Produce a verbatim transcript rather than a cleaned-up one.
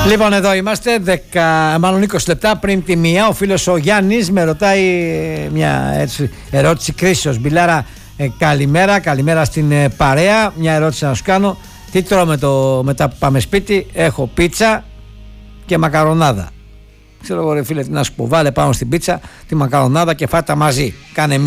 Λοιπόν, εδώ είμαστε, δέκα, μάλλον είκοσι λεπτά πριν τη μία. Ο φίλος ο Γιάννης με ρωτάει μια έτσι, ερώτηση κρίσεως. Μπιλάρα, ε, καλημέρα, καλημέρα στην ε, παρέα. Μια ερώτηση να σου κάνω. Τι τρώμε το, μετά που πάμε σπίτι? Έχω πίτσα και μακαρονάδα. Ξέρω εγώ ρε φίλε τι να σου πω. Βάλε πάνω στην πίτσα τη μακαρονάδα και φάτα μαζί. Κάνε